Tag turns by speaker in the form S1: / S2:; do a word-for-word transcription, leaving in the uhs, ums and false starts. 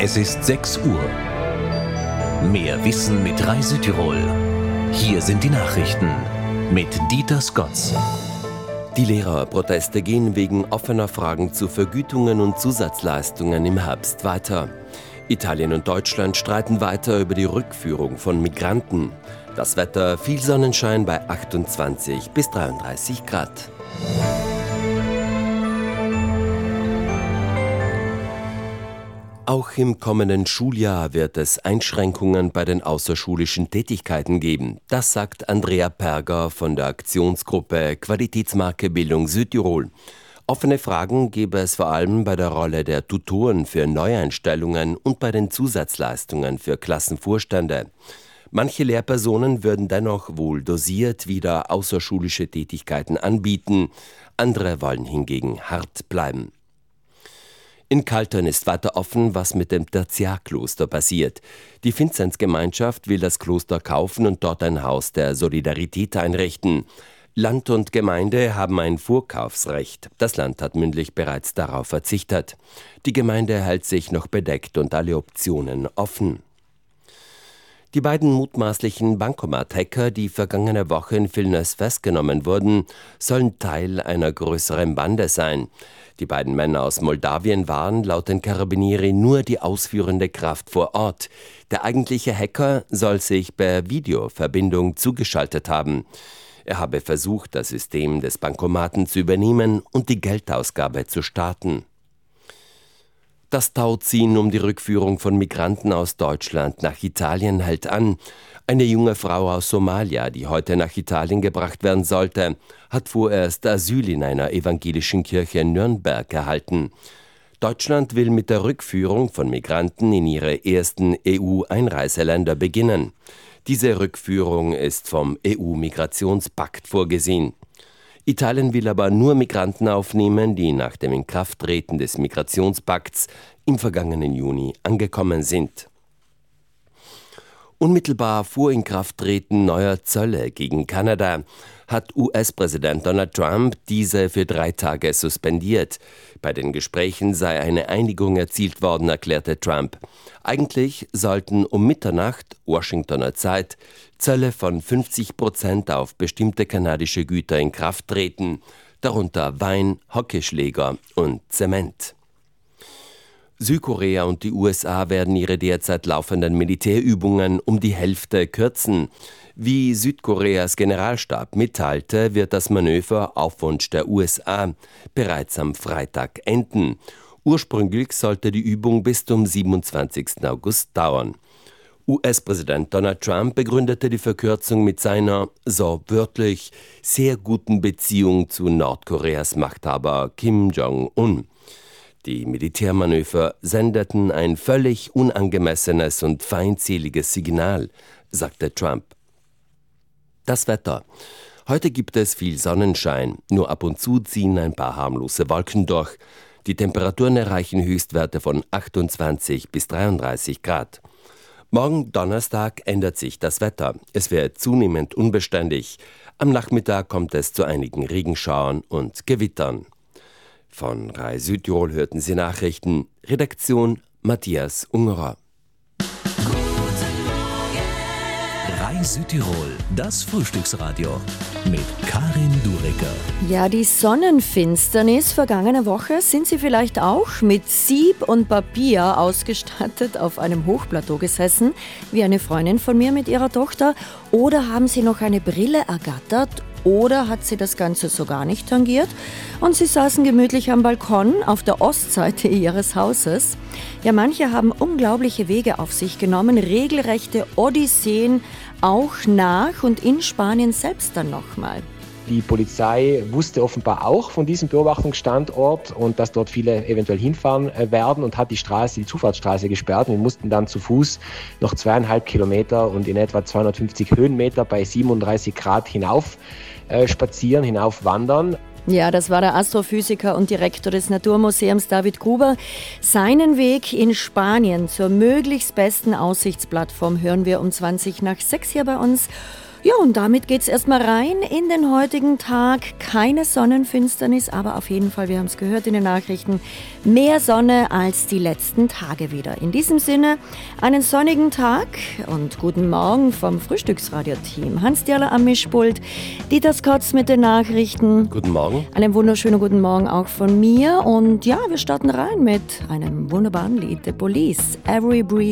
S1: Es ist sechs Uhr. Mehr Wissen mit Reisüdtirol. Hier sind die Nachrichten mit Dieter Skotz.
S2: Die Lehrerproteste gehen wegen offener Fragen zu Vergütungen und Zusatzleistungen im Herbst weiter. Italien und Deutschland streiten weiter über die Rückführung von Migranten. Das Wetter: viel Sonnenschein bei achtundzwanzig bis dreiunddreißig Grad. Auch im kommenden Schuljahr wird es Einschränkungen bei den außerschulischen Tätigkeiten geben. Das sagt Andrea Perger von der Aktionsgruppe Qualitätsmarke Bildung Südtirol. Offene Fragen gäbe es vor allem bei der Rolle der Tutoren für Neueinstellungen und bei den Zusatzleistungen für Klassenvorstände. Manche Lehrpersonen würden dennoch wohl dosiert wieder außerschulische Tätigkeiten anbieten. Andere wollen hingegen hart bleiben. In Kaltern ist weiter offen, was mit dem Tertiarkloster passiert. Die Vinzenzgemeinschaft will das Kloster kaufen und dort ein Haus der Solidarität einrichten. Land und Gemeinde haben ein Vorkaufsrecht. Das Land hat mündlich bereits darauf verzichtet. Die Gemeinde hält sich noch bedeckt und alle Optionen offen. Die beiden mutmaßlichen Bankomat-Hacker, die vergangene Woche in Vilnius festgenommen wurden, sollen Teil einer größeren Bande sein. Die beiden Männer aus Moldawien waren laut den Carabinieri nur die ausführende Kraft vor Ort. Der eigentliche Hacker soll sich per Videoverbindung zugeschaltet haben. Er habe versucht, das System des Bankomaten zu übernehmen und die Geldausgabe zu starten. Das Tauziehen um die Rückführung von Migranten aus Deutschland nach Italien hält an. Eine junge Frau aus Somalia, die heute nach Italien gebracht werden sollte, hat vorerst Asyl in einer evangelischen Kirche in Nürnberg erhalten. Deutschland will mit der Rückführung von Migranten in ihre ersten E U-Einreiseländer beginnen. Diese Rückführung ist vom E U-Migrationspakt vorgesehen. Italien will aber nur Migranten aufnehmen, die nach dem Inkrafttreten des Migrationspakts im vergangenen Juni angekommen sind. Unmittelbar vor Inkrafttreten neuer Zölle gegen Kanada hat U S-Präsident Donald Trump diese für drei Tage suspendiert. Bei den Gesprächen sei eine Einigung erzielt worden, erklärte Trump. Eigentlich sollten um Mitternacht Washingtoner Zeit Zölle von fünfzig Prozent auf bestimmte kanadische Güter in Kraft treten, darunter Wein, Hockeyschläger und Zement. Südkorea und die U S A werden ihre derzeit laufenden Militärübungen um die Hälfte kürzen. Wie Südkoreas Generalstab mitteilte, wird das Manöver auf Wunsch der U S A bereits am Freitag enden. Ursprünglich sollte die Übung bis zum siebenundzwanzigsten August dauern. U S-Präsident Donald Trump begründete die Verkürzung mit seiner, so wörtlich, sehr guten Beziehung zu Nordkoreas Machthaber Kim Jong-un. Die Militärmanöver sendeten ein völlig unangemessenes und feindseliges Signal, sagte Trump. Das Wetter. Heute gibt es viel Sonnenschein, nur ab und zu ziehen ein paar harmlose Wolken durch. Die Temperaturen erreichen Höchstwerte von achtundzwanzig bis dreiunddreißig Grad. Morgen Donnerstag ändert sich das Wetter. Es wird zunehmend unbeständig. Am Nachmittag kommt es zu einigen Regenschauern und Gewittern. Von Rai Südtirol hörten Sie Nachrichten. Redaktion Matthias Ungerer.
S1: Rai Südtirol, das Frühstücksradio mit Karin Durecker.
S3: Ja, die Sonnenfinsternis vergangene Woche, sind Sie vielleicht auch mit Sieb und Papier ausgestattet auf einem Hochplateau gesessen, wie eine Freundin von mir mit ihrer Tochter, oder haben Sie noch eine Brille ergattert? Oder hat sie das Ganze so gar nicht tangiert und sie saßen gemütlich am Balkon auf der Ostseite ihres Hauses. Ja, manche haben unglaubliche Wege auf sich genommen, regelrechte Odysseen, auch nach und in Spanien selbst dann nochmal.
S4: Die Polizei wusste offenbar auch von diesem Beobachtungsstandort und dass dort viele eventuell hinfahren werden und hat die Straße, die Zufahrtsstraße gesperrt. Wir mussten dann zu Fuß noch zweieinhalb Kilometer und in etwa zweihundertfünfzig Höhenmeter bei siebenunddreißig Grad hinauf äh, spazieren, hinauf wandern.
S3: Ja, das war der Astrophysiker und Direktor des Naturmuseums David Gruber. Seinen Weg in Spanien zur möglichst besten Aussichtsplattform hören wir um zwanzig nach sechs hier bei uns. Ja, und damit geht's erstmal rein in den heutigen Tag. Keine Sonnenfinsternis, aber auf jeden Fall, wir haben es gehört in den Nachrichten, mehr Sonne als die letzten Tage wieder. In diesem Sinne, einen sonnigen Tag und guten Morgen vom Frühstücksradio-Team. Hans Dierler am Mischpult, Dieter Skotz mit den Nachrichten.
S2: Guten Morgen.
S3: Einen wunderschönen guten Morgen auch von mir. Und ja, wir starten rein mit einem wunderbaren Lied, The Police, Every Breeze.